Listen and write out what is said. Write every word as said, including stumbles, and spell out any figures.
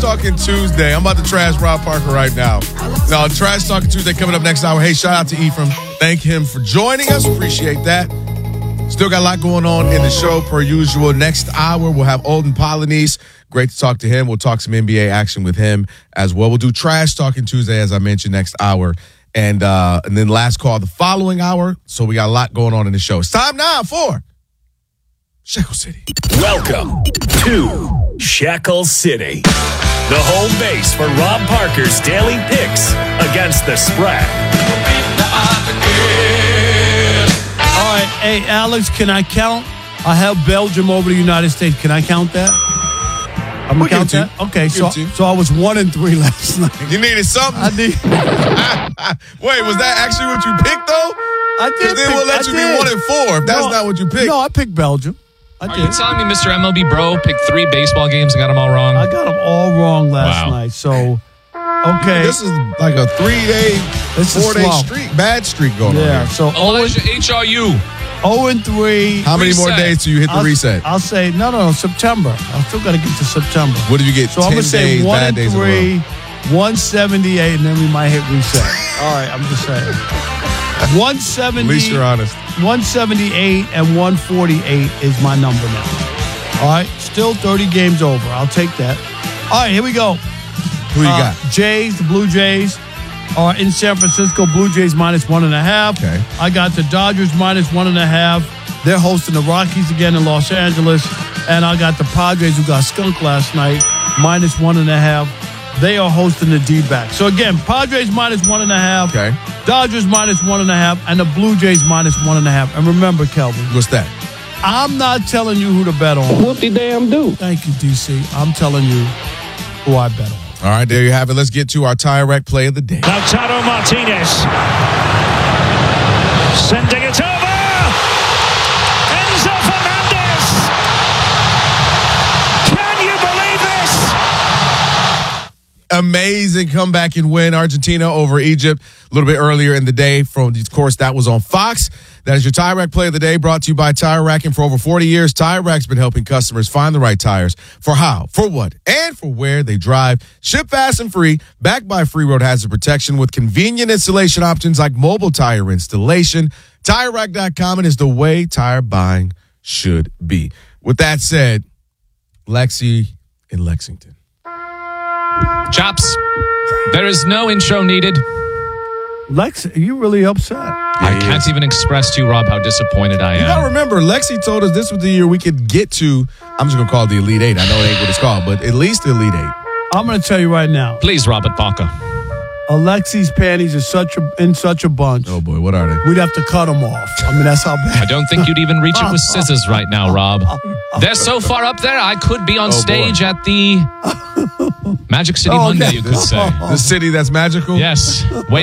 Talking Tuesday. I'm about to trash Rob Parker right now. No, Trash Talking Tuesday coming up next hour. Hey, shout out to Ephraim. Thank him for joining us. Appreciate that. Still got a lot going on in the show per usual. Next hour, we'll have Olden Polynice. Great to talk to him. We'll talk some N B A action with him as well. We'll do Trash Talking Tuesday, as I mentioned, next hour. And uh, and then last call the following hour. So we got a lot going on in the show. It's time now for Shackle City. Welcome to Shackle City, the home base for Rob Parker's daily picks against the spread. All right, hey, Alex, can I count? I have Belgium over the United States. Can I count that? I'm going to count that? Okay, so, so I was one and three last night. You needed something? I did. Wait, was that actually what you picked, though? I did. Because then we'll let I you did. be one and four if that's no, not what you picked. No, I picked Belgium. I Are did. you telling me Mister M L B Bro picked three baseball games and got them all wrong? I got them all wrong last Wow. night. So, okay. This is like a three-day, This is four-day slow. streak, bad streak going on Yeah, here. so Elijah H R U. oh and three. How many more Reset. days till you hit the I'll, reset? I'll say, no, no, no, September. I still got to get to September. What did you get? So I'm ten going to say days, one bad and days in a three, row. one seventy-eight, and then we might hit reset. All right, I'm just saying. one seventy, At least you're honest. one seventy-eight and one forty-eight is my number now. All right, still thirty games over. I'll take that. All right, here we go. Who you Uh, got? Jays, the Blue Jays are in San Francisco. Blue Jays minus one and a half. Okay. I got the Dodgers minus one and a half. They're hosting the Rockies again in Los Angeles. And I got the Padres, who got skunked last night, minus one and a half. They are hosting the D-backs. So again, Padres minus one and a half. Okay. Dodgers minus one and a half. And the Blue Jays minus one and a half. And remember, Kelvin, What's that? I'm not telling you who to bet on. Whoop-de-damn-do. Thank you, D C. I'm telling you who I bet on. All right, there you have it. Let's get to our Tire Rack play of the day. Lautaro Martinez sending it over. Enzo Fernandez. Can you believe this? Amazing comeback and win. Argentina over Egypt a little bit earlier in the day. From, of course, that was on Fox. That is your Tire Rack play of the day, brought to you by Tire Rack. And for over forty years, Tire Rack's been helping customers find the right tires for how, for what, and for where they drive. Ship fast and free, backed by free road hazard protection with convenient installation options like mobile tire installation. Tire Rack dot com is the way tire buying should be. With that said, Lexi in Lexington. Chops, there is no intro needed. Lex, are you really upset? I can't even express to you, Rob, how disappointed I You gotta am. remember, Lexi told us this was the year we could get to, I'm just gonna call it the Elite Eight. I know it ain't what it's called, but at least the Elite Eight. I'm going to tell you right now. Please, Robert Parker. Alexi's panties are such a, in such a bunch. Oh boy, what are they? We'd have to cut them off. I mean, that's how I bad. don't think you'd even reach it with scissors right now, Rob. They're so far up there, I could be on Oh, stage boy. at the Magic City Oh, Monday, okay. you could say. The city that's magical? Yes. Wait.